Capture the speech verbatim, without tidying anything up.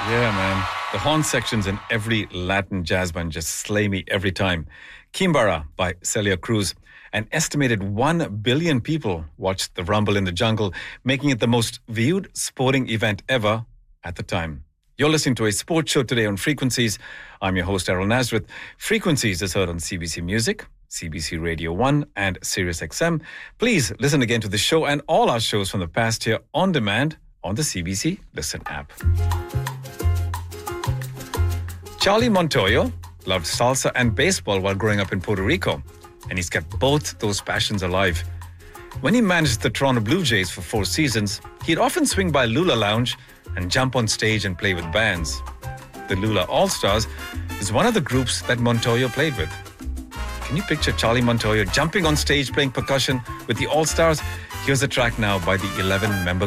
Yeah, man. The horn sections in every Latin jazz band just slay me every time. Kimbara by Celia Cruz. An estimated one billion people watched the Rumble in the Jungle, making it the most viewed sporting event ever at the time. You're listening to a sports show today on Frequencies. I'm your host, Errol Nazareth. Frequencies is heard on C B C Music, C B C Radio one and Sirius X M. Please listen again to the show and all our shows from the past year on demand on the C B C Listen app. Charlie Montoyo loved salsa and baseball while growing up in Puerto Rico, and he's kept both those passions alive. When he managed the Toronto Blue Jays for four seasons, he'd often swing by Lula Lounge and jump on stage and play with bands. The Lula All-Stars is one of the groups that Montoyo played with. Can you picture Charlie Montoyo jumping on stage playing percussion with the All-Stars? Here's a track now by the eleven-member